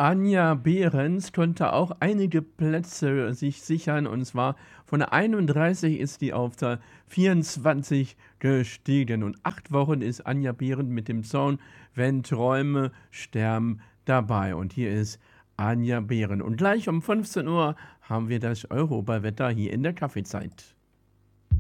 Anja Behrens konnte auch einige Plätze sich sichern, und zwar von der 31 ist die auf der 24 gestiegen, und 8 Wochen ist Anja Behrens mit dem Song „Wenn Träume sterben" dabei, und hier ist Anja Behrens. Und gleich um 15 Uhr haben wir das Europawetter hier in der Kaffeezeit.